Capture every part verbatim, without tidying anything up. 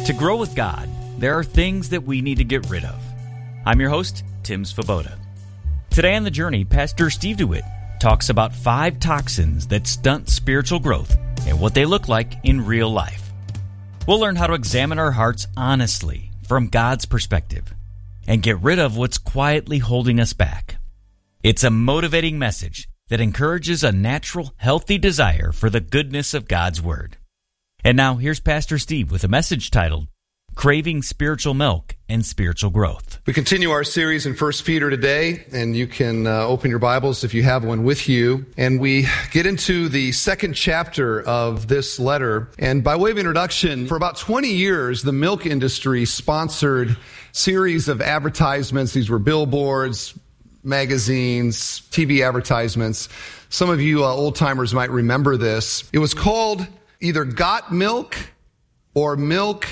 To grow with God, there are things that we need to get rid of. I'm your host, Tim Svoboda. Today on The Journey, Pastor Steve DeWitt talks about five toxins that stunt spiritual growth and what they look like in real life. We'll learn how to examine our hearts honestly from God's perspective and get rid of what's quietly holding us back. It's a motivating message that encourages a natural, healthy desire for the goodness of God's Word. And now, here's Pastor Steve with a message titled, Craving Spiritual Milk and Spiritual Growth. We continue our series in First Peter today, and you can uh, open your Bibles if you have one with you. And we get into the second chapter of this letter. And by way of introduction, for about twenty years, the milk industry sponsored series of advertisements. These were billboards, magazines, T V advertisements. Some of you uh, old-timers might remember this. It was called either Got Milk or Milk,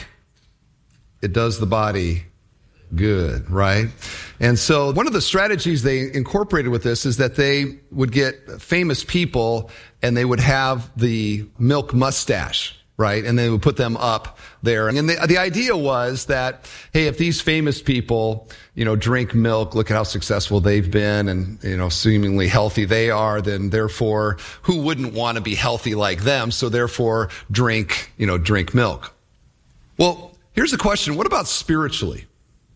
It Does the Body Good, right? And so one of the strategies they incorporated with this is that they would get famous people and they would have the milk mustache, right? And they would put them up there. And the, the idea was that, hey, if these famous people, you know, drink milk, look at how successful they've been and, you know, seemingly healthy they are, then therefore, who wouldn't want to be healthy like them? So therefore, drink, you know, drink milk. Well, here's the question. What about spiritually?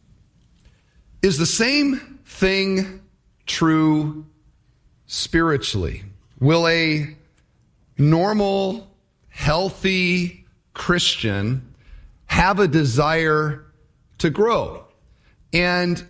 Is the same thing true spiritually? Will a normal, healthy Christian have a desire to grow? And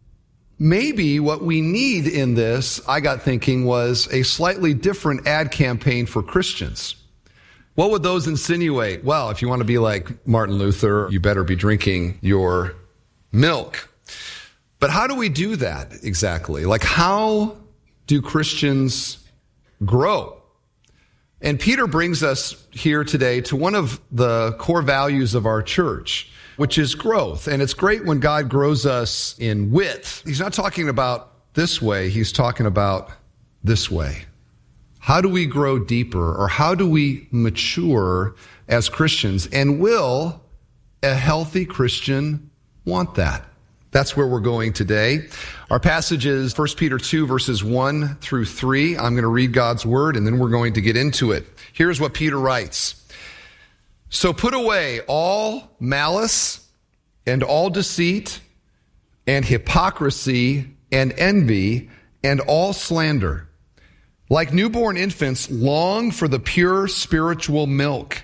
maybe what we need in this, I got thinking, was a slightly different ad campaign for Christians. What would those insinuate? Well, if you want to be like Martin Luther, you better be drinking your milk. But how do we do that exactly? Like, how do Christians grow? And Peter brings us here today to one of the core values of our church, which is growth. And it's great when God grows us in width. He's not talking about this way. He's talking about this way. How do we grow deeper, or how do we mature as Christians? And will a healthy Christian want that? That's where we're going today. Our passage is First Peter two, verses one through three. I'm going to read God's word, and then we're going to get into it. Here's what Peter writes. So put away all malice and all deceit and hypocrisy and envy and all slander. Like newborn infants, long for the pure spiritual milk,